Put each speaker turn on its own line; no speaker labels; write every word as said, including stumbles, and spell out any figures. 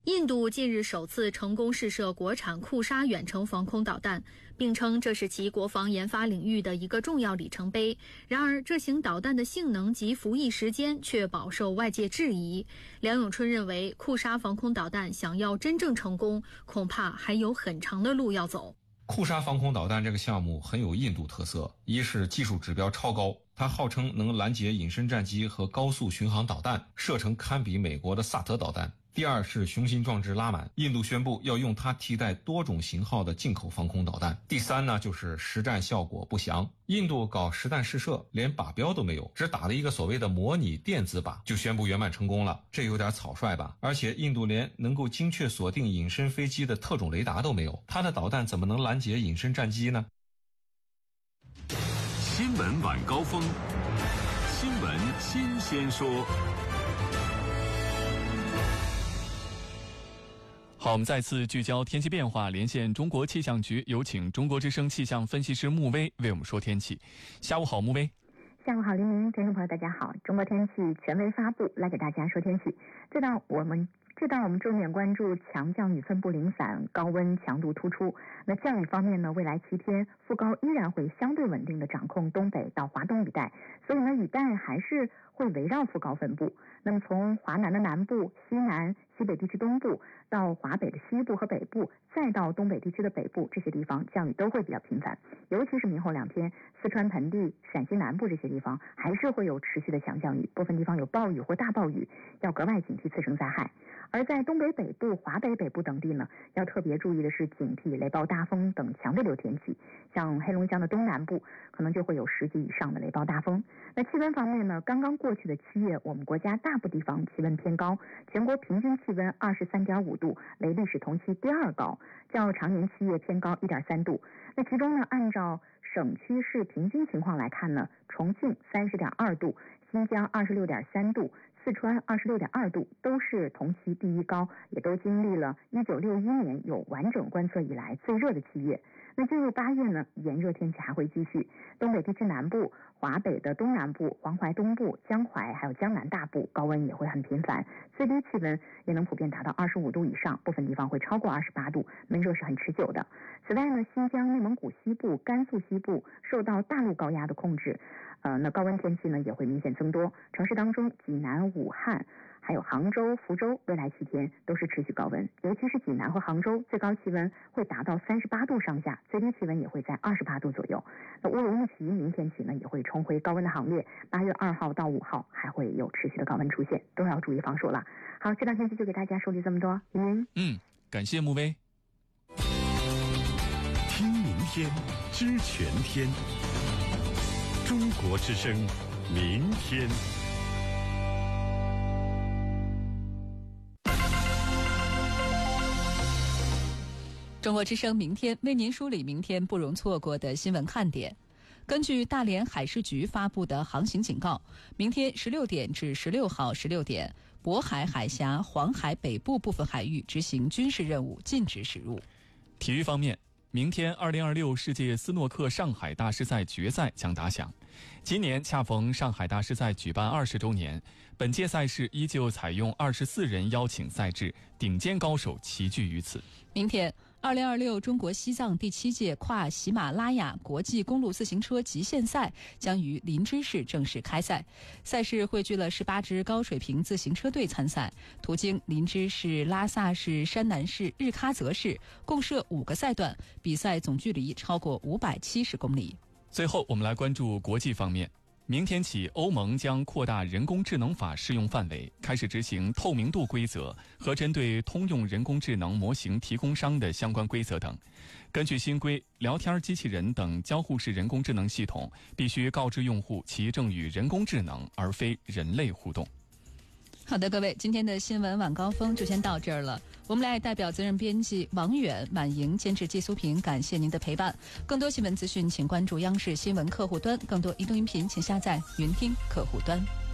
印度近日首次成功试射国产库沙远程防空导弹，并称这是其国防研发领域的一个重要里程碑。然而，这型导弹的性能及服役时间却饱受外界质疑。梁永春认为，库沙防空导弹想要真正成功，恐怕还有很长的路要走。
库沙防空导弹这个项目很有印度特色，一是技术指标超高，它号称能拦截隐身战机和高速巡航导弹，射程堪比美国的萨德导弹。第二是雄心壮志拉满，印度宣布要用它替代多种型号的进口防空导弹。第三呢，就是实战效果不详，印度搞实弹试射连靶标都没有，只打了一个所谓的模拟电子靶就宣布圆满成功了，这有点草率吧？而且印度连能够精确锁定隐身飞机的特种雷达都没有，它的导弹怎么能拦截隐身战机呢？
新闻晚高峰，新闻新鲜说。
好，我们再次聚焦天气变化，连线中国气象局，有请中国之声气象分析师穆威为我们说天气。下午好，穆威。
下午好，黎明，听众朋友大家好。中国天气权威发布，来给大家说天气。这道我们这道我们重点关注强降雨分布零散，高温强度突出。那降雨方面呢，未来七天副高依然会相对稳定的掌控东北到华东一带，所以呢，雨带还是会围绕副高分布。那么从华南的南部、西南、西北地区东部到华北的西部和北部，再到东北地区的北部，这些地方降雨都会比较频繁。尤其是明后两天，四川盆地、陕西南部这些地方还是会有持续的强降雨，部分地方有暴雨或大暴雨，要格外警惕次生灾害。而在东北北部、华北北部等地呢，要特别注意的是警惕雷暴大风等强对流天气。像黑龙江的东南部可能就会有十级以上的雷暴大风。那气温方面呢，刚刚过去的七月，我们国家大部地方气温偏高，全国平均气温 二十三点五度，为历史同期第二高，较常年七月偏高 一点三度。那其中呢，按照省区市平均情况来看呢，重庆 三十点二度，新疆 二十六点三度，四川 二十六点二度，都是同期第一高，也都经历了一九六一年有完整观测以来最热的七月。那进入八月呢，炎热天气还会继续，东北地区南部、华北的东南部、黄淮东部、江淮还有江南大部高温也会很频繁，最低气温也能普遍达到二十五度以上，部分地方会超过二十八度，闷热是很持久的。此外呢，新疆、内蒙古西部、甘肃西部受到大陆高压的控制，呃，那高温天气呢也会明显增多。城市当中，济南、武汉还有杭州、福州，未来七天都是持续高温，尤其是济南和杭州，最高气温会达到三十八度上下，最低气温也会在二十八度左右。那乌鲁木齐明天起呢，也会重回高温的行列，八月二号到五号还会有持续的高温出现，都要注意防暑了。好，这档天气就给大家梳理这么多。嗯
嗯，感谢穆威。
听明天，知全天。中国之声，明天。
中国之声明天为您梳理明天不容错过的新闻看点。根据大连海事局发布的航行警告，明天十六点至十六号十六点，渤海海峡、黄海北部部分海域执行军事任务，禁止驶入。
体育方面，明天二零二六世界斯诺克上海大师赛决赛将打响。今年恰逢上海大师赛举办二十周年，本届赛事依旧采用二十四人邀请赛制，顶尖高手齐聚于此。
明天二零二六中国西藏第七届跨喜马拉雅国际公路自行车极限赛将于林芝市正式开赛，赛事汇聚了十八支高水平自行车队参赛，途经林芝市、拉萨市、山南市、日喀则市，共设五个赛段，比赛总距离超过五百七十公里。
最后我们来关注国际方面。明天起，欧盟将扩大人工智能法适用范围，开始执行透明度规则和针对通用人工智能模型提供商的相关规则等。根据新规，聊天机器人等交互式人工智能系统必须告知用户其正与人工智能而非人类互动。
好的，各位，今天的新闻晚高峰就先到这儿了。我们来代表责任编辑王远、满莹、监制季苏平，感谢您的陪伴。更多新闻资讯，请关注央视新闻客户端；更多移动音频，请下载云听客户端。